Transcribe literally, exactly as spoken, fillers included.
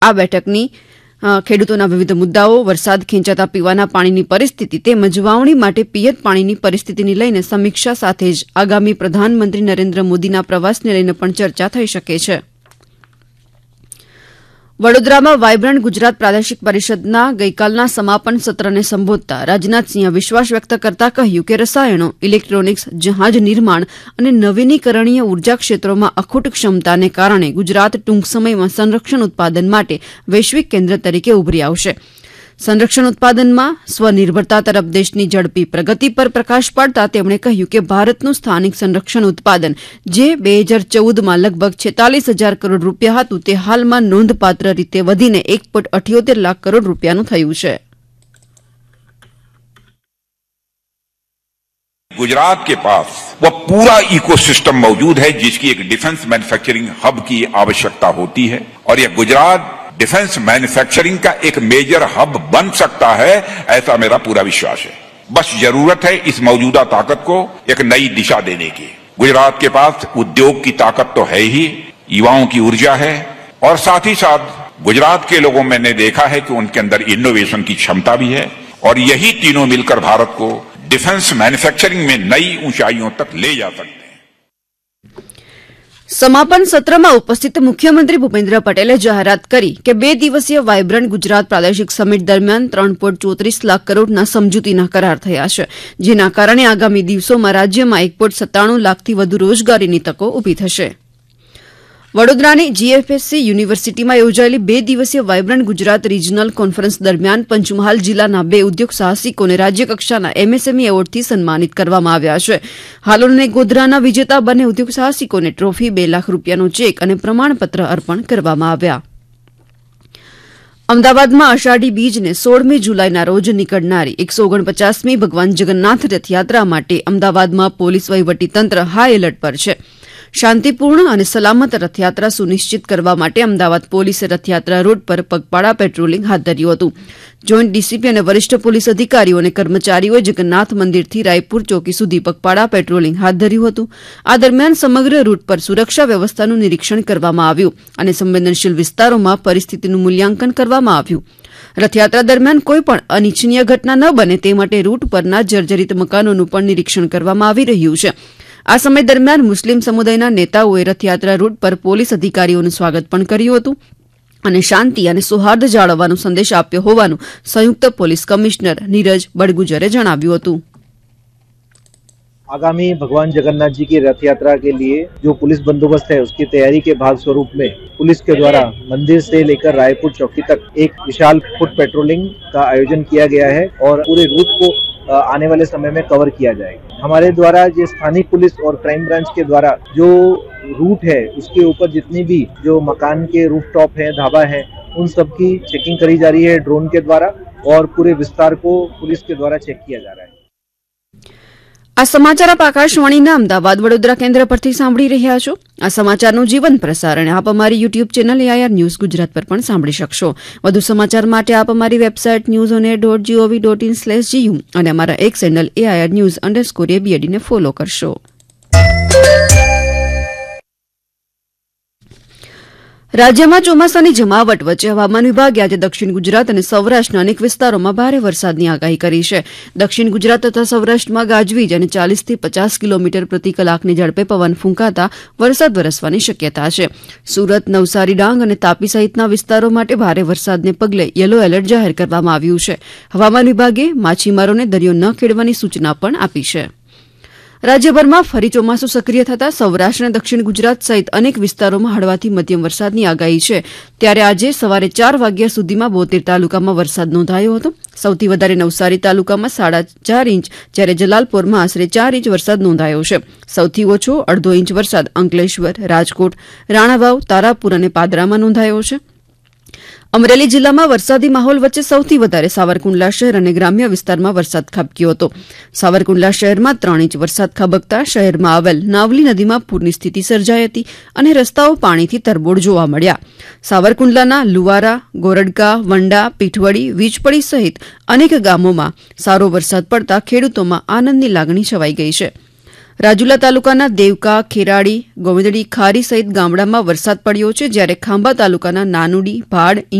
આ બેઠકની ખેડૂતોના વિવિધ મુદ્દાઓ, વરસાદ ખેંચાતા પીવાના પાણીની પરિસ્થિતિ તેમજ વાવણી માટે પિયત પાણીની પરિસ્થિતિને લઈને સમીક્ષા સાથે જ આગામી પ્રધાનમંત્રી નરેન્દ્ર મોદીના પ્રવાસને લઈને પણ ચર્ચા થઈ શકે છે. વડોદરામાં વાયબ્રન્ટ ગુજરાત પ્રાદેશિક પરિષદના ગઈકાલના સમાપન સત્રને સંબોધતા રાજનાથસિંહે વિશ્વાસ વ્યક્ત કરતા કહ્યું કે રસાયણો, ઇલેક્ટ્રોનિક્સ, જહાજ નિર્માણ અને નવીનીકરણીય ઉર્જા ક્ષેત્રોમાં અખૂટ ક્ષમતાને કારણે ગુજરાત ટૂંક સમયમાં સંરક્ષણ ઉત્પાદન માટે વૈશ્વિક કેન્દ્ર તરીકે ઉભરી આવશે. સંરક્ષણ ઉત્પાદનમાં સ્વનિર્ભરતા તરફ દેશની ઝડપી પ્રગતિ પર પ્રકાશ પાડતા તેમણે કહ્યું કે ભારતનું સ્થાનિક સંરક્ષણ ઉત્પાદન જે બે હજાર ચૌદમાં લગભગ છેતાલીસ હજાર કરોડ રૂપિયા હતું તે હાલમાં નોંધપાત્ર રીતે વધીને એક પોઈન્ટ અઠ્યોતેર લાખ કરોડ રૂપિયાનું થયું છે. गुजरात के पास वो पूरा इकोसिस्टम मौजूद है जिसकी एक डिफेंस मैन्युफैक्चरिंग हब की आवश्यकता होती है और ये गुजरात डिफेंस मैन्युफैक्चरिंग का एक मेजर हब बन सकता है, ऐसा मेरा पूरा विश्वास है. बस जरूरत है इस मौजूदा ताकत को एक नई दिशा देने की. गुजरात के पास उद्योग की ताकत तो है ही, युवाओं की ऊर्जा है और साथ ही साथ गुजरात के लोगों में मैंने देखा है कि उनके अंदर इनोवेशन की क्षमता भी है और यही तीनों मिलकर भारत को डिफेंस मैन्युफैक्चरिंग में नई ऊंचाइयों तक ले जा सकते हैं. સમાપન સત્રમાં ઉપસ્થિત મુખ્યમંત્રી ભૂપેન્દ્ર પટેલે જાહેરાત કરી કે બે દિવસીય વાયબ્રન્ટ ગુજરાત પ્રાદેશિક સમિટ દરમિયાન ત્રણ પોઈન્ટ ચોત્રીસ લાખ કરોડના સમજૂતીના કરાર થયા છે, જેના કારણે આગામી દિવસોમાં રાજ્યમાં એક પોઈન્ટ સત્તાણું લાખથી વધુ રોજગારીની તકો ઉભી થશે. વડોદરાની જીએફએસસી યુનિવર્સિટીમાં યોજાયેલી બે દિવસીય વાયબ્રન્ટ ગુજરાત રિજનલ કોન્ફરન્સ દરમિયાન પંચમહાલ જિલ્લાના બે ઉદ્યોગ સાહસિકોને રાજ્યકક્ષાના એમએસએમઈ એવોર્ડથી સન્માનિત કરવામાં આવ્યા છે. હાલોલ અને ગોધરાના વિજેતા બંને ઉદ્યોગ સાહસિકોને ટ્રોફી, બે લાખ રૂપિયાનો ચેક અને પ્રમાણપત્ર અર્પણ કરવામાં આવ્યા. અમદાવાદમાં અષાઢી બીજને સોળમી જુલાઈના રોજ નીકળનારી એકસો ઓગણપચાસમી ભગવાન જગન્નાથ રથયાત્રા માટે અમદાવાદમાં પોલીસ વહીવટીતંત્ર હાઈ એલર્ટ પર છે. શાંતિપૂર્ણ અને સલામત રથયાત્રા સુનિશ્ચિત કરવા માટે અમદાવાદ પોલીસે રથયાત્રા રૂટ પર પગપાળા પેટ્રોલિંગ હાથ ધર્યું હતું. જોઈન્ટ ડીસીપી અને વરિષ્ઠ પોલીસ અધિકારીઓ અને કર્મચારીઓએ જગન્નાથ મંદિરથી રાયપુર ચોકી સુધી પગપાળા પેટ્રોલિંગ હાથ ધર્યું હતું. આ દરમિયાન સમગ્ર રૂટ પર સુરક્ષા વ્યવસ્થાનું નિરીક્ષણ કરવામાં આવ્યું અને સંવેદનશીલ વિસ્તારોમાં પરિસ્થિતિનું મૂલ્યાંકન કરવામાં આવ્યું. રથયાત્રા દરમિયાન કોઈપણ અનિચ્છનીય ઘટના ન બને તે માટે રૂટ પરના જર્જરિત મકાનોનું પણ નિરીક્ષણ કરવામાં આવી રહ્યું છે. આ સમય દરમિયાન મુસ્લિમ સમુદાયના નેતાઓએ રથયાત્રા રૂટ પર પોલીસ અધિકારીઓનું સ્વાગત પણ કર્યું હતું અને શાંતિ અને સૌહાર્દ જાળવવાનો સંદેશ આપ્યો હોવાનું સંયુક્ત પોલીસ કમિશનર નીરજ બડગુજરે જણાવ્યું હતું. आगामी भगवान जगन्नाथ जी की रथ यात्रा के लिए जो पुलिस बंदोबस्त है उसकी तैयारी के भाग स्वरूप में पुलिस के द्वारा मंदिर से लेकर रायपुर चौकी तक एक विशाल फुट पेट्रोलिंग का आयोजन किया गया है और पूरे रूट को आने वाले समय में कवर किया जाएगा. हमारे द्वारा जो स्थानीय पुलिस और क्राइम ब्रांच के द्वारा जो रूट है उसके ऊपर जितनी भी जो मकान के रूफटॉप है, ढाबा है, उन सब की चेकिंग करी जा रही है ड्रोन के द्वारा और पूरे विस्तार को पुलिस के द्वारा चेक किया जा रहा है. આ સમાચાર આપ આકાશવાણીના અમદાવાદ વડોદરા કેન્દ્ર પરથી સાંભળી રહ્યા છો. આ સમાચારનું જીવન પ્રસારણ આપ અમારી YouTube channel AIR news Gujarat પર પણ સાંભળી શકશો. વધુ સમાચાર માટે આપ અમારી website news on air dot GOV dot in slash GU અને અમારા એક channel AIR news underscore એબીએડીને follow કરશો. રાજ્યમાં ચોમાસાની જમાવટ વચ્ચે હવામાન વિભાગે આજે દક્ષિણ ગુજરાત અને સૌરાષ્ટ્રના અનેક વિસ્તારોમાં ભારે વરસાદની આગાહી કરી છે. દક્ષિણ ગુજરાત તથા સૌરાષ્ટ્રમાં ગાજવીજ અને ચાલીસથી પચાસ કિલોમીટર પ્રતિ કલાકની ઝડપે પવન ફૂંકાતા વરસાદ વરસવાની શક્યતા છે. સુરત, નવસારી, ડાંગ અને તાપી સહિતના વિસ્તારો માટે ભારે વરસાદને પગલે યલો એલર્ટ જાહેર કરવામાં આવ્યું છે. હવામાન વિભાગે માછીમારોને દરિયો ન ખેડવાની સૂચના પણ આપી છે. રાજ્યભરમાં ફરી ચોમાસું સક્રિય થતાં સૌરાષ્ટ્ર અને દક્ષિણ ગુજરાત સહિત અનેક વિસ્તારોમાં હળવાથી મધ્યમ વરસાદની આગાહી છે. ત્યારે આજે સવારે ચાર વાગ્યા સુધીમાં બોતેર તાલુકામાં વરસાદ નોંધાયો હતો. સૌથી વધારે નવસારી તાલુકામાં સાડા ચાર ઇંચ જ્યારે જલાલપોરમાં આશરે ચાર ઇંચ વરસાદ નોંધાયો છે. સૌથી ઓછો અડધો ઇંચ વરસાદ અંકલેશ્વર, રાજકોટ, રાણાવાવ, તારાપુર અને પાદરામાં નોંધાયો છે. અમરેલી જિલ્લામાં વરસાદી માહોલ વચ્ચે સૌથી વધારે સાવરકુંડલા શહેર અને ગ્રામ્ય વિસ્તારમાં વરસાદ ખાબક્યો હતો. સાવરકુંડલા શહેરમાં ત્રણ ઇંચ વરસાદ ખાબકતા શહેરમાં આવેલ નાવલી નદીમાં પૂરની સ્થિતિ સર્જાઈ હતી અને રસ્તાઓ પાણીથી તરબોળ જોવા મળ્યા. સાવરકુંડલાના લુવારા, ગોરડકા, વંડા, પીઠવડી, વીજપડી સહિત અનેક ગામોમાં સારો વરસાદ પડતા ખેડૂતોમાં આનંદની લાગણી છવાઈ ગઈ છે. રાજુલા તાલુકાના દેવકા, ખેરાડી, ગોવિંદડી, ખારી સહિત ગામડામાં વરસાદ પડ્યો છે, જ્યારે ખાંભા તાલુકાના નાનુડી, ભાડ,